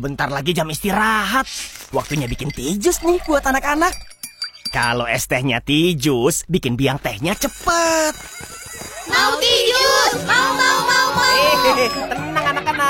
Bentar lagi jam istirahat. Waktunya bikin teh jus nih buat anak-anak. Kalau es tehnya teh jus, bikin biang tehnya cepet. Mau teh jus! Mau. Tenang